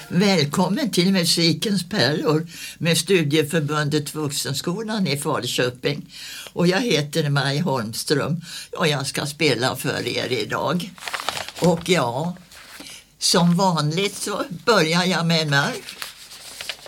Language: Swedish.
Välkommen till Musikens pärlor med Studieförbundet Vuxenskolan i Falköping. Och jag heter Maj Holmström och jag ska spela för er idag. Och ja, som vanligt så börjar jag med en marsch.